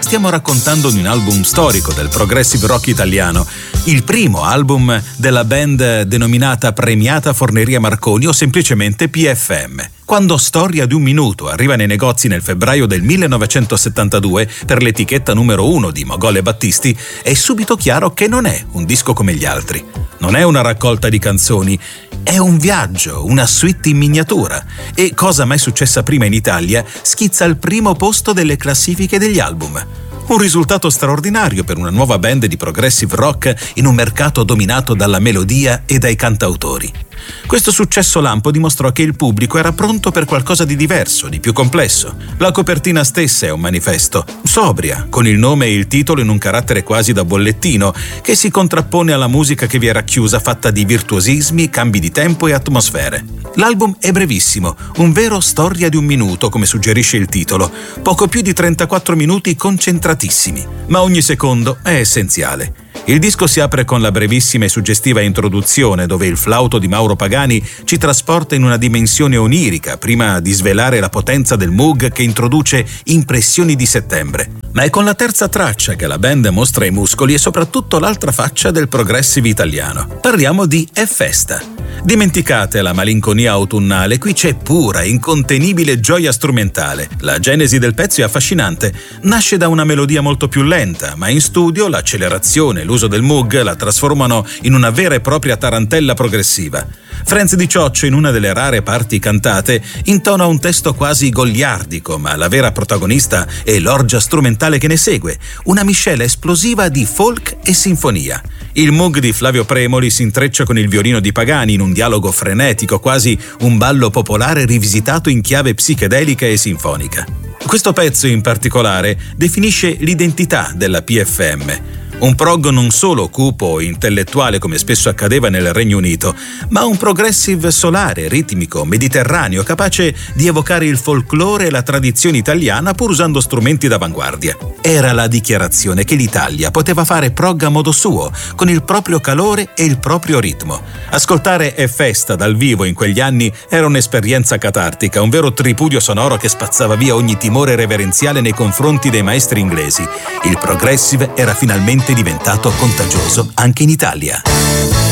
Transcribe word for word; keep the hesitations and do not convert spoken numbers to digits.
stiamo raccontando di un album storico del progressive rock italiano, il primo album della band denominata Premiata Forneria Marconi o semplicemente P F M. Quando Storia di un minuto arriva nei negozi nel febbraio del millenovecentosettantadue per l'etichetta numero uno di Mogol e Battisti, è subito chiaro che non è un disco come gli altri. Non è una raccolta di canzoni, è un viaggio, una suite in miniatura e, cosa mai successa prima in Italia, schizza al primo posto delle classifiche degli album. Un risultato straordinario per una nuova band di progressive rock in un mercato dominato dalla melodia e dai cantautori. Questo successo lampo dimostrò che il pubblico era pronto per qualcosa di diverso, di più complesso. La copertina stessa è un manifesto, sobria, con il nome e il titolo in un carattere quasi da bollettino, che si contrappone alla musica che vi era chiusa, fatta di virtuosismi, cambi di tempo e atmosfere. L'album è brevissimo, un vero storia di un minuto, come suggerisce il titolo, poco più di trentaquattro minuti concentratissimi, ma ogni secondo è essenziale. Il disco si apre con la brevissima e suggestiva introduzione, dove il flauto di Mauro Pagani ci trasporta in una dimensione onirica prima di svelare la potenza del Moog che introduce Impressioni di settembre. Ma è con la terza traccia che la band mostra i muscoli e soprattutto l'altra faccia del progressive italiano. Parliamo di È festa. Dimenticate la malinconia autunnale, qui c'è pura, incontenibile gioia strumentale. La genesi del pezzo è affascinante. Nasce da una melodia molto più lenta, ma in studio l'accelerazione e l'uso del Moog la trasformano in una vera e propria tarantella progressiva. Franz Di Cioccio, in una delle rare parti cantate, intona un testo quasi goliardico, ma la vera protagonista è l'orgia strumentale che ne segue, una miscela esplosiva di folk e sinfonia. Il Moog di Flavio Premoli si intreccia con il violino di Pagani in un dialogo frenetico, quasi un ballo popolare rivisitato in chiave psichedelica e sinfonica. Questo pezzo in particolare definisce l'identità della P F M. Un prog non solo cupo o intellettuale come spesso accadeva nel Regno Unito, ma un progressive solare, ritmico, mediterraneo, capace di evocare il folklore e la tradizione italiana pur usando strumenti d'avanguardia. Era la dichiarazione che l'Italia poteva fare prog a modo suo, con il proprio calore e il proprio ritmo. Ascoltare È festa dal vivo in quegli anni era un'esperienza catartica, un vero tripudio sonoro che spazzava via ogni timore reverenziale nei confronti dei maestri inglesi. Il progressive era finalmente diventato contagioso anche in Italia.